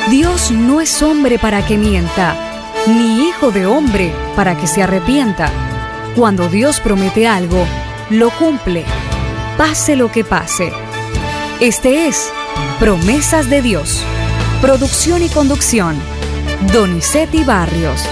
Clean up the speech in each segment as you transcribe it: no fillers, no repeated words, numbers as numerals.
Dios no es hombre para que mienta, ni hijo de hombre para que se arrepienta. Cuando Dios promete algo, lo cumple, pase lo que pase. Este es Promesas de Dios. Producción y conducción, Donizetti Barrios.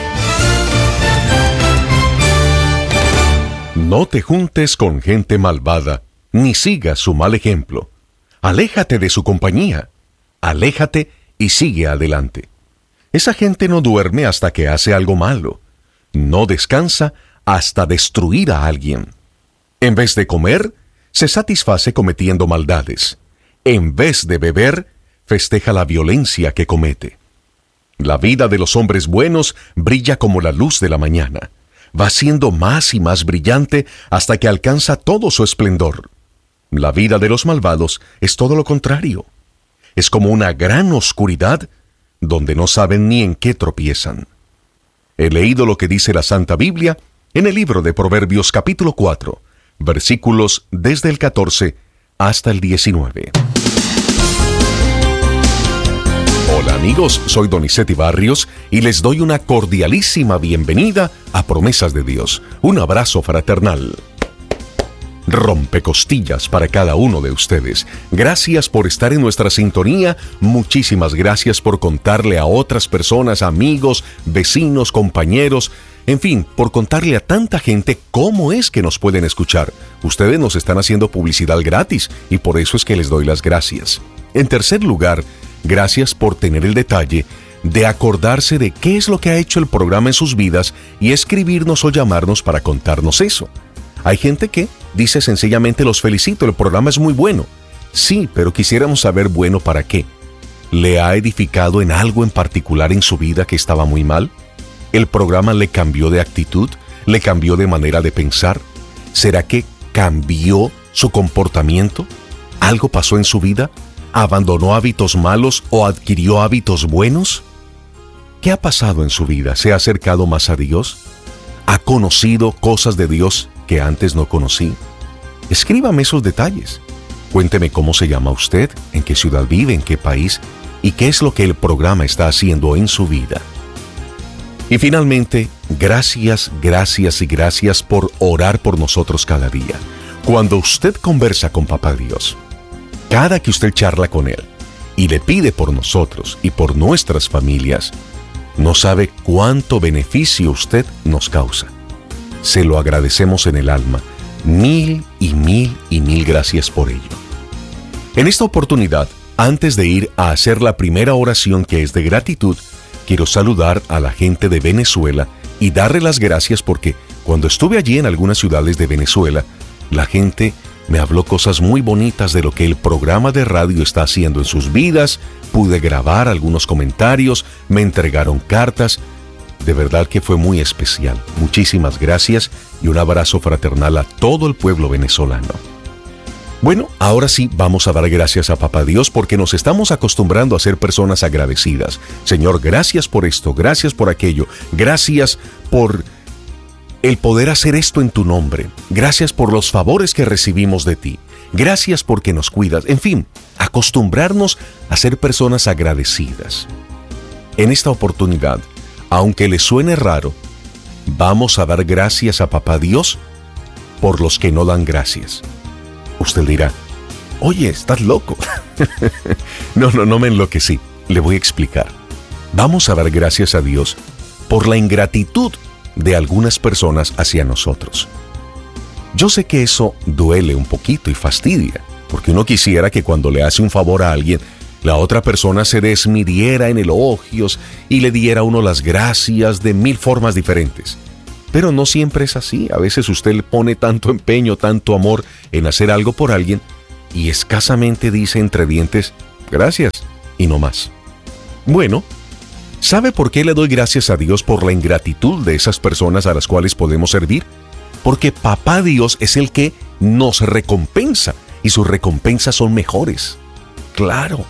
No te juntes con gente malvada, ni sigas su mal ejemplo. Aléjate de su compañía. Aléjate y sigue adelante. Esa gente no duerme hasta que hace algo malo. No descansa hasta destruir a alguien. En vez de comer, se satisface cometiendo maldades. En vez de beber, festeja la violencia que comete. La vida de los hombres buenos brilla como la luz de la mañana. Va siendo más y más brillante hasta que alcanza todo su esplendor. La vida de los malvados es todo lo contrario. Es como una gran oscuridad donde no saben ni en qué tropiezan. He leído lo que dice la Santa Biblia en el libro de Proverbios capítulo 4, versículos desde el 14 hasta el 19. Hola amigos, soy Donizetti Barrios y les doy una cordialísima bienvenida a Promesas de Dios. Un abrazo fraternal. Rompecostillas para cada uno de ustedes. Gracias por estar en nuestra sintonía. Muchísimas gracias por contarle a otras personas, amigos, vecinos, compañeros, en fin, por contarle a tanta gente cómo es que nos pueden escuchar. Ustedes nos están haciendo publicidad gratis y por eso es que les doy las gracias. En tercer lugar, gracias por tener el detalle de acordarse de qué es lo que ha hecho el programa en sus vidas y escribirnos o llamarnos para contarnos eso. Hay gente que dice sencillamente: los felicito, el programa es muy bueno. Sí, pero quisiéramos saber bueno para qué. ¿Le ha edificado en algo en particular en su vida que estaba muy mal? ¿El programa le cambió de actitud? ¿Le cambió de manera de pensar? ¿Será que cambió su comportamiento? ¿Algo pasó en su vida? ¿Abandonó hábitos malos o adquirió hábitos buenos? ¿Qué ha pasado en su vida? ¿Se ha acercado más a Dios? ¿Ha conocido cosas de Dios que antes no conocí? Escríbame esos detalles. Cuénteme cómo se llama usted, en qué ciudad vive, en qué país y qué es lo que el programa está haciendo en su vida. Y finalmente, gracias, gracias y gracias por orar por nosotros cada día. Cuando usted conversa con Papá Dios, cada que usted charla con Él y le pide por nosotros y por nuestras familias, no sabe cuánto beneficio usted nos causa. Se lo agradecemos en el alma. Mil y mil y mil gracias por ello. En esta oportunidad, antes de ir a hacer la primera oración que es de gratitud, quiero saludar a la gente de Venezuela y darle las gracias porque cuando estuve allí en algunas ciudades de Venezuela, la gente me habló cosas muy bonitas de lo que el programa de radio está haciendo en sus vidas. Pude grabar algunos comentarios, me entregaron cartas. De verdad que fue muy especial. Muchísimas gracias y un abrazo fraternal a todo el pueblo venezolano. Bueno, ahora sí vamos a dar gracias a Papá Dios porque nos estamos acostumbrando a ser personas agradecidas. Señor, gracias por esto, gracias por aquello, gracias por el poder hacer esto en tu nombre. Gracias por los favores que recibimos de ti. Gracias porque nos cuidas. En fin, acostumbrarnos a ser personas agradecidas. En esta oportunidad, aunque le suene raro, vamos a dar gracias a Papá Dios por los que no dan gracias. Usted dirá: oye, estás loco. No me enloquecí. Le voy a explicar. Vamos a dar gracias a Dios por la ingratitud de algunas personas hacia nosotros. Yo sé que eso duele un poquito y fastidia, porque uno quisiera que cuando le hace un favor a alguien, la otra persona se desmidiera en elogios y le diera a uno las gracias de mil formas diferentes. Pero no siempre es así. A veces usted le pone tanto empeño, tanto amor en hacer algo por alguien y escasamente dice entre dientes gracias y no más. Bueno, ¿sabe por qué le doy gracias a Dios por la ingratitud de esas personas a las cuales podemos servir? Porque Papá Dios es el que nos recompensa y sus recompensas son mejores. Claro,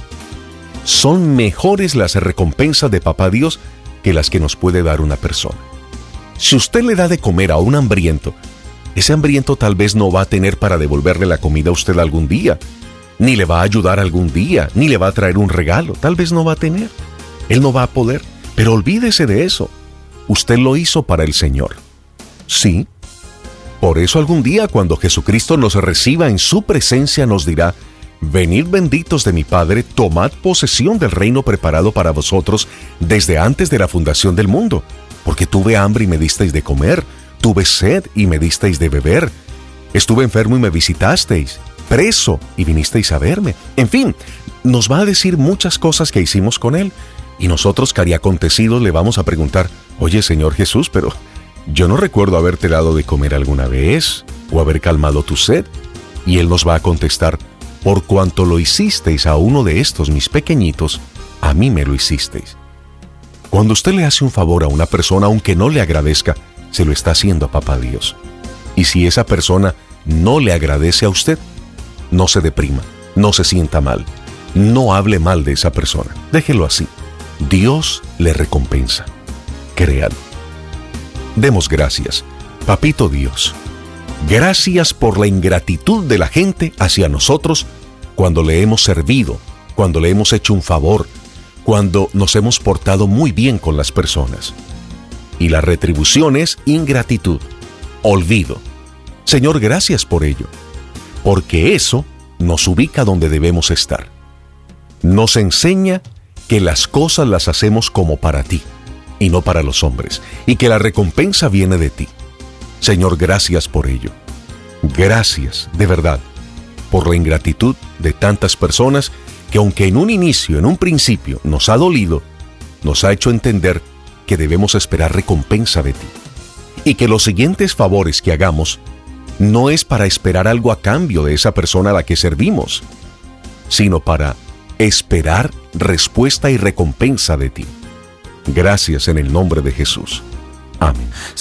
son mejores las recompensas de Papá Dios que las que nos puede dar una persona. Si usted le da de comer a un hambriento, ese hambriento tal vez no va a tener para devolverle la comida a usted algún día, ni le va a ayudar algún día, ni le va a traer un regalo, tal vez no va a tener. Él no va a poder, pero olvídese de eso. Usted lo hizo para el Señor. Sí. Por eso algún día cuando Jesucristo nos reciba en su presencia nos dirá: venid benditos de mi Padre, tomad posesión del reino preparado para vosotros desde antes de la fundación del mundo. Porque tuve hambre y me disteis de comer, tuve sed y me disteis de beber, estuve enfermo y me visitasteis, preso y vinisteis a verme. En fin, nos va a decir muchas cosas que hicimos con Él, y nosotros, cariacontecidos, le vamos a preguntar: oye, Señor Jesús, pero yo no recuerdo haberte dado de comer alguna vez o haber calmado tu sed. Y Él nos va a contestar: por cuanto lo hicisteis a uno de estos mis pequeñitos, a mí me lo hicisteis. Cuando usted le hace un favor a una persona, aunque no le agradezca, se lo está haciendo a Papá Dios. Y si esa persona no le agradece a usted, no se deprima, no se sienta mal, no hable mal de esa persona. Déjelo así. Dios le recompensa. Créalo. Demos gracias. Papito Dios, gracias por la ingratitud de la gente hacia nosotros cuando le hemos servido, cuando le hemos hecho un favor, cuando nos hemos portado muy bien con las personas. Y la retribución es ingratitud, olvido. Señor, gracias por ello, porque eso nos ubica donde debemos estar. Nos enseña que las cosas las hacemos como para ti y no para los hombres, y que la recompensa viene de ti. Señor, gracias por ello. Gracias, de verdad, por la ingratitud de tantas personas que, aunque en un inicio, en un principio, nos ha dolido, nos ha hecho entender que debemos esperar recompensa de ti. Y que los siguientes favores que hagamos no es para esperar algo a cambio de esa persona a la que servimos, sino para esperar respuesta y recompensa de ti. Gracias en el nombre de Jesús. Amén.